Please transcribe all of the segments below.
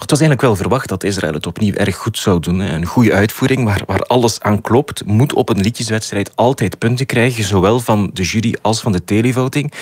Het was eigenlijk wel verwacht dat Israël het opnieuw erg goed zou doen. Een goede uitvoering waar alles aan klopt, moet op een liedjeswedstrijd altijd punten krijgen, zowel van de jury als van de televoting.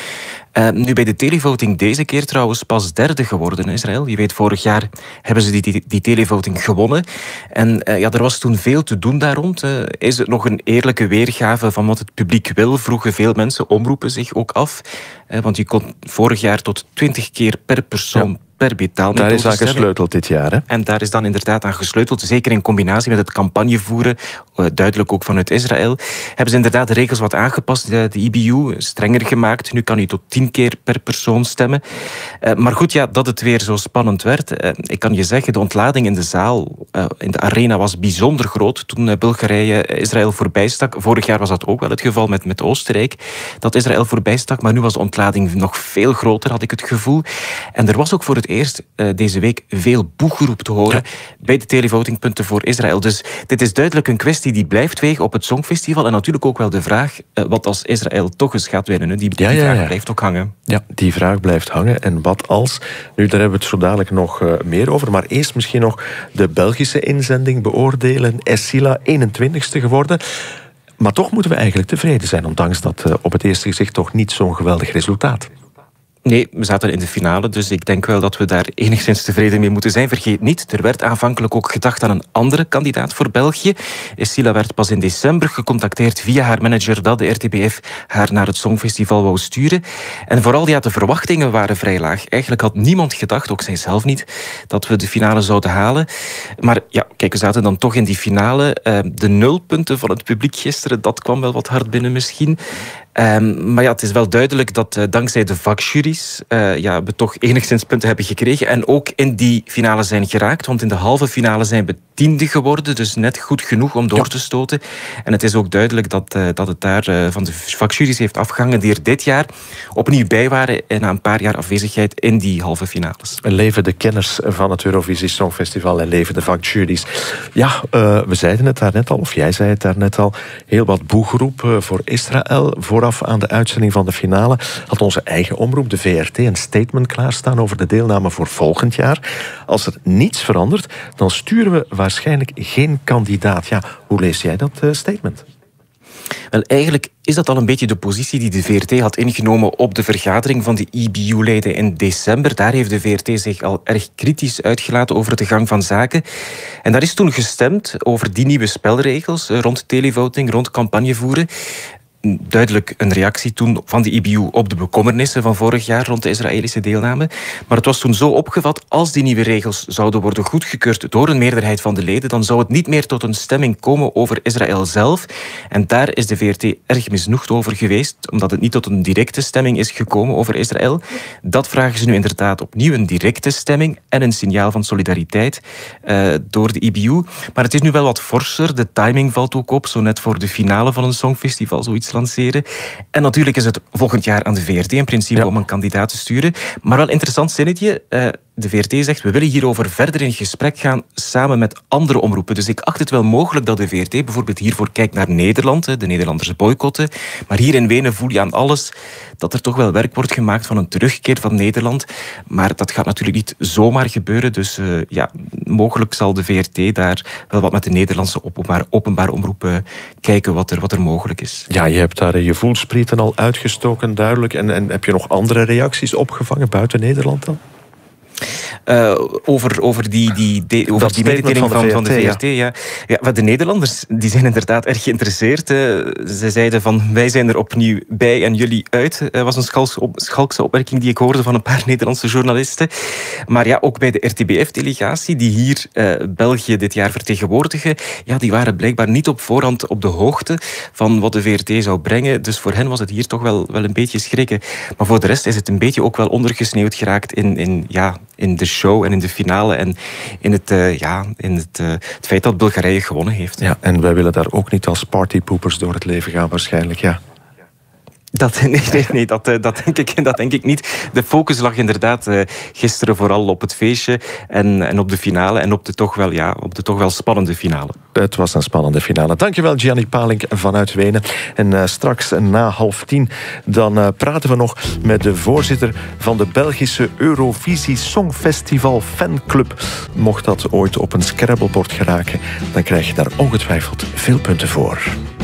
Nu bij de televoting deze keer trouwens pas derde geworden in Israël. Je weet, vorig jaar hebben ze die televoting gewonnen. En er was toen veel te doen daar rond. Is het nog een eerlijke weergave van wat het publiek wil? Vroegen veel mensen, omroepen zich ook af. Want je kon vorig jaar tot 20 keer per persoon per betaalmethode daar is aan gesleuteld dit jaar, hè? En daar is dan inderdaad aan gesleuteld. Zeker in combinatie met het campagnevoeren, duidelijk ook vanuit Israël, hebben ze inderdaad de regels wat aangepast. De IBU strenger gemaakt. Nu kan je tot 10 keer per persoon stemmen. Maar goed, dat het weer zo spannend werd. Ik kan je zeggen, de ontlading in de zaal, in de arena, was bijzonder groot toen Bulgarije Israël voorbijstak. Vorig jaar was dat ook wel het geval met Oostenrijk, dat Israël voorbijstak. Maar nu was de ontlading nog veel groter, had ik het gevoel. En er was ook voor het eerst deze week veel boegeroep te horen bij de televotingpunten voor Israël. Dus dit is duidelijk een kwestie die blijft wegen op het Songfestival. En natuurlijk ook wel de vraag, wat als Israël toch eens gaat winnen? Die vraag blijft ook hangen. Ja, die vraag blijft hangen. En wat als? Nu, daar hebben we het zo dadelijk nog meer over. Maar eerst misschien nog de Belgische inzending beoordelen. Essila, 21ste geworden. Maar toch moeten we eigenlijk tevreden zijn, ondanks dat op het eerste gezicht toch niet zo'n geweldig resultaat. Nee, we zaten in de finale, dus ik denk wel dat we daar enigszins tevreden mee moeten zijn. Vergeet niet, er werd aanvankelijk ook gedacht aan een andere kandidaat voor België. Essila werd pas in december gecontacteerd via haar manager dat de RTBF haar naar het Songfestival wou sturen. En vooral, de verwachtingen waren vrij laag. Eigenlijk had niemand gedacht, ook zij zelf niet, dat we de finale zouden halen. Maar kijk, we zaten dan toch in die finale. De 0 punten van het publiek gisteren, dat kwam wel wat hard binnen misschien. Maar het is wel duidelijk dat dankzij de vakjuries we toch enigszins punten hebben gekregen. En ook in die finale zijn geraakt. Want in de halve finale zijn we 10e geworden. Dus net goed genoeg om door te stoten. En het is ook duidelijk dat het daar van de vakjuries heeft afgehangen die er dit jaar opnieuw bij waren. En na een paar jaar afwezigheid in die halve finales. Leven de kenners van het Eurovisie Songfestival en leven de vakjuries. Ja, we zeiden het daarnet al, of jij zei het daarnet al. Heel wat boegeroep voor Israël. Vooraf aan de uitzending van de finale had onze eigen omroep, de VRT, een statement klaarstaan over de deelname voor volgend jaar. Als er niets verandert, dan sturen we waarschijnlijk geen kandidaat. Ja, hoe lees jij dat statement? Wel, eigenlijk is dat al een beetje de positie die de VRT had ingenomen op de vergadering van de IBU-leden in december. Daar heeft de VRT zich al erg kritisch uitgelaten over de gang van zaken. En daar is toen gestemd over die nieuwe spelregels rond televoting, rond campagnevoeren. Duidelijk een reactie toen van de IBU op de bekommernissen van vorig jaar rond de Israëlische deelname. Maar het was toen zo opgevat, als die nieuwe regels zouden worden goedgekeurd door een meerderheid van de leden, dan zou het niet meer tot een stemming komen over Israël zelf. En daar is de VRT erg misnoegd over geweest, omdat het niet tot een directe stemming is gekomen over Israël. Dat vragen ze nu inderdaad opnieuw, een directe stemming en een signaal van solidariteit door de IBU. Maar het is nu wel wat forser, de timing valt ook op, zo net voor de finale van een songfestival, zoiets lanceren. En natuurlijk is het volgend jaar aan de VRT in principe om een kandidaat te sturen. Maar wel interessant zinnetje. De VRT zegt, we willen hierover verder in gesprek gaan samen met andere omroepen. Dus ik acht het wel mogelijk dat de VRT bijvoorbeeld hiervoor kijkt naar Nederland. De Nederlanders boycotten. Maar hier in Wenen voel je aan alles dat er toch wel werk wordt gemaakt van een terugkeer van Nederland. Maar dat gaat natuurlijk niet zomaar gebeuren. Dus mogelijk zal de VRT daar wel wat met de Nederlandse openbare omroepen kijken wat er mogelijk is. Ja, je hebt daar je voelsprieten al uitgestoken, duidelijk. En heb je nog andere reacties opgevangen buiten Nederland dan? Over die mededeling van de VRT. Ja, de Nederlanders die zijn inderdaad erg geïnteresseerd. Ze zeiden van, wij zijn er opnieuw bij en jullie uit. Was een schalkse opmerking die ik hoorde van een paar Nederlandse journalisten. Maar ook bij de RTBF-delegatie, die hier België dit jaar vertegenwoordigen, die waren blijkbaar niet op voorhand op de hoogte van wat de VRT zou brengen. Dus voor hen was het hier toch wel een beetje schrikken. Maar voor de rest is het een beetje ook wel ondergesneeuwd geraakt in de show en in de finale en in het feit dat Bulgarije gewonnen heeft. Ja, en wij willen daar ook niet als partypoepers door het leven gaan waarschijnlijk, Nee, dat denk ik niet. De focus lag inderdaad gisteren vooral op het feestje en op de finale en op de toch wel spannende finale. Het was een spannende finale. Dankjewel, Gianni Palink vanuit Wenen. En straks na 9:30 dan praten we nog met de voorzitter van de Belgische Eurovisie Songfestival Fanclub. Mocht dat ooit op een scrabblebord geraken, dan krijg je daar ongetwijfeld veel punten voor.